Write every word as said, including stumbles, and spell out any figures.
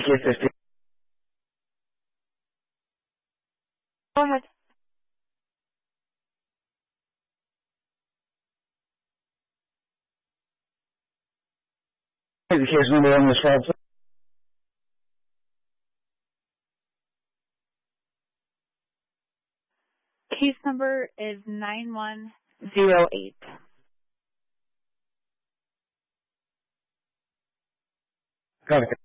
case fifteen. Go ahead. The case number on this file. Case number is nine one zero eight. Got it.